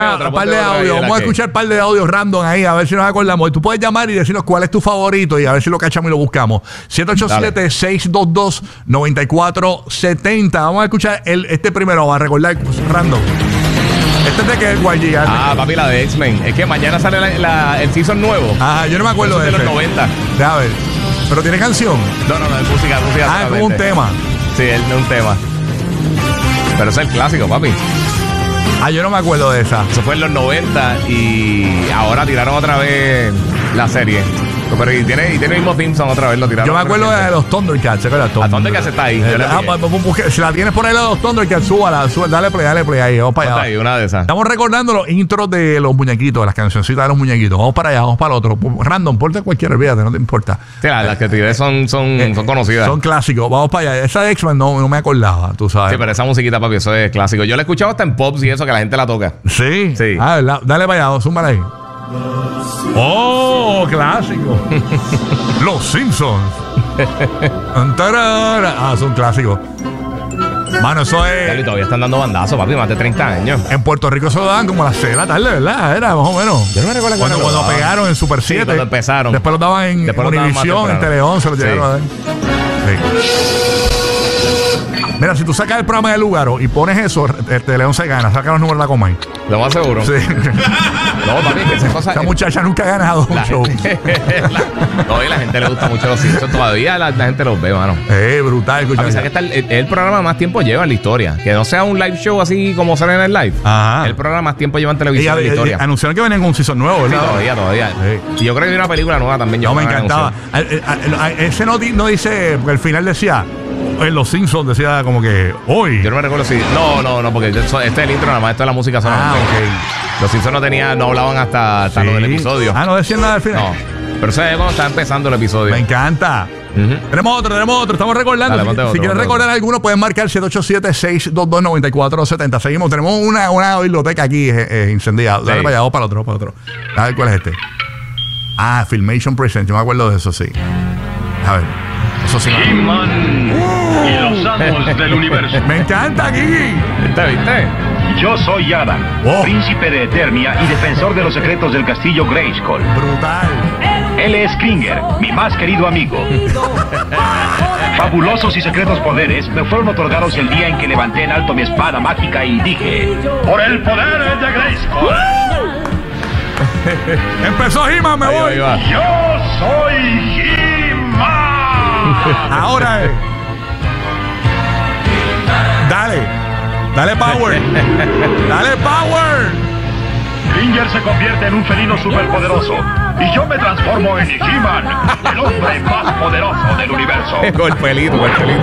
Un par de audios. Vamos a escuchar un par de audios random ahí, a ver si nos acordamos. Tú puedes llamar y decirnos cuál es tu favorito y a ver si lo cachamos y lo buscamos. 787-622-9470. Vamos a escuchar este primero, va a recordar random. Este es de que YG. Papi, la de X-Men. Es que mañana sale el season nuevo. Ajá, yo no me acuerdo de los 90. A ver. ¿Pero tiene canción? No, es música. Es como un tema. Sí, es un tema. Pero ese es el clásico, papi. Yo no me acuerdo de esa. Eso fue en los 90 y ahora tiraron otra vez la serie. Pero y tiene el mismo Simpson otra vez, lo tiraron. Yo me acuerdo de los Thundercats. La Thundercats está ahí. Si la tienes por ahí los Thundercats, súbala, dale play ahí. Vamos para allá. Ahí, una de esas. Estamos recordando los intros de los muñequitos, las cancioncitas de los muñequitos. Vamos para allá, vamos para el otro. Random, ponte cualquiera, olvídate, no te importa. Sí, las que tiré son conocidas. Son clásicos. Vamos para allá. Esa de X-Men no me acordaba, tú sabes. Sí, pero esa musiquita, papi, eso es clásico. Yo la he escuchado hasta en pops y eso, que la gente la toca. Sí. Dale para allá, zúmbala ahí. ¡Oh, clásico! Los Simpsons. Son clásicos. Mano, eso es. Y todavía están dando bandazos, papi, más de 30 años. En Puerto Rico se lo daban como a las 6 de la tarde, ¿verdad? Era más o menos. Yo no me recuerdo cuando pegaron en Super 7. Cuando empezaron. Después lo daban en Univisión, en Tele 11, lo llegaron a dar. Mira, si tú sacas el programa de Lugaro y pones eso, Tele 11 gana. Saca los números de la coma. Lo más seguro. Sí. No, papi, que esa cosa. Esa muchacha nunca ha ganado un show. No, y la gente le gusta mucho los Simpsons. Todavía la gente los ve, mano. Brutal. Papi, ¿sabes que el programa más tiempo lleva en la historia? Que no sea un live show así como Saturday Night Live. Ajá. El programa más tiempo lleva en televisión en la historia. Anunciaron que venían con un season nuevo, ¿verdad? Sí, todavía. Sí. Y yo creo que hay una película nueva también. No, me encantaba. Ese no dice, porque al final decía, en Los Simpsons decía como que hoy. Yo no me recuerdo si. No, porque este es el intro, nada más. Esto es la música solamente. Ok. Los Simpsons no hablaban hasta lo del episodio. No decían nada al final. No. Pero eso es cuando está empezando el episodio. Me encanta. Tenemos otro. Estamos recordando. Dale, si quieres recordar alguno, pueden marcar 787-622-9470. Seguimos. Tenemos una biblioteca aquí incendiada. Dale para allá, vamos para el otro. A ver cuál es este. Filmation Present. Yo me acuerdo de eso, sí. A ver. Eso sí. He-Man y los amos del universo. Me encanta aquí. ¿Viste? Yo soy Adam, príncipe de Eternia y defensor de los secretos del castillo Grayskull. Brutal. Él es Klinger, mi más querido amigo. Fabulosos y secretos poderes me fueron otorgados el día en que levanté en alto mi espada mágica y dije: ¡por el poder de Grayskull! Empezó He-Man, me voy. Yo soy He-Man. Ahora Dale power. Dale power. Klinger se convierte en un felino superpoderoso y yo me transformo en He-Man, el hombre más poderoso del universo. El pelito.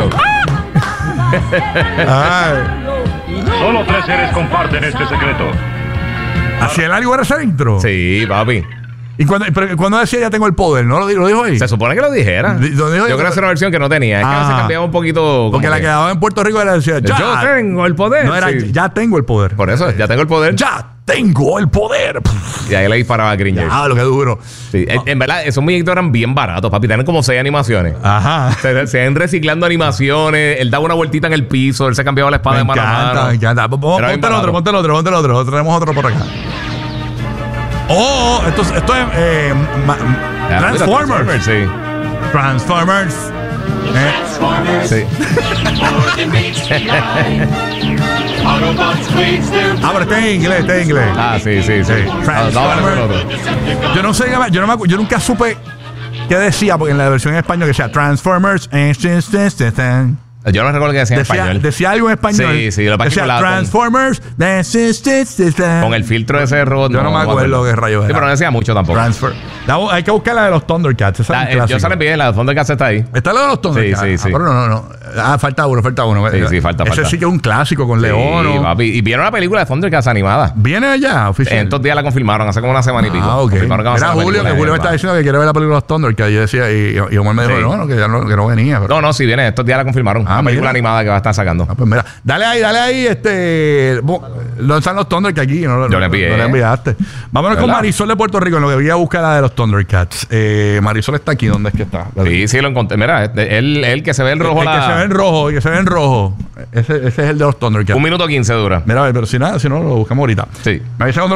Solo 3 seres comparten este secreto. ¿Así el algo era ese intro? Sí, papi. ¿Y cuando decía ya tengo el poder? ¿No lo dijo ahí? Se supone que lo dijera. Yo creo que era una versión que no tenía. Es que a veces cambiaba un poquito. Porque la que daba en Puerto Rico era decía, yo tengo el poder. No era, ya tengo el poder. Por eso, ya tengo el poder. ¡Ya tengo el poder! Y ahí le disparaba a Klinger. Lo que duro. Sí. En verdad, esos muñequitos eran bien baratos, papi. Tienen como 6 animaciones. Ajá. Se ven reciclando animaciones. Él daba una vueltita en el piso. Él se cambiaba la espada de mano a mano. Me encanta. Ponte el otro. Tenemos otro por acá. Esto es Transformers. Sí. Transformers. Sí. Pero está en inglés, sí. Transformers. Yo no sé, yo nunca supe qué decía, porque en la versión en español que decía Transformers. Yo no recuerdo que decía en español. Decía algo en español. Sí, lo decía Transformers. Con el filtro de ese robot. Yo no me acuerdo qué rayo era. Sí, pero no decía mucho tampoco. Hay que buscar la de los Thundercats. Yo se la envié, la de Thundercats está ahí. ¿Está la de los Thundercats? Sí. Pero no. Falta uno. Sí, falta. Ese sí que es un clásico con León. Papi. Y vieron una película de Thundercats animada. ¿Viene allá oficial? En estos días la confirmaron, hace como una semana y pico. Ok. Era Julio, que Julio me estaba diciendo que quiere ver la película de los Thundercats. Yo decía, y Omar me dijo, que no venía. No, sí viene. Estos días la confirmaron. Una película animada que va a estar sacando. Pues mira, dale ahí, ¿dónde están los Thundercats aquí? Yo le envié. No le enviaste. Vámonos con Marisol de Puerto Rico, en lo que voy a buscar la de los Thundercats. Marisol está aquí, ¿dónde es que está? Sí, lo encontré. Mira, el que se ve el rojo. El que se ve en rojo, que se ve en rojo. Ese es el de los Thundercats. 1 minuto 15 dura. Mira, a ver, pero si no, lo buscamos ahorita. Sí. Me avisa cuando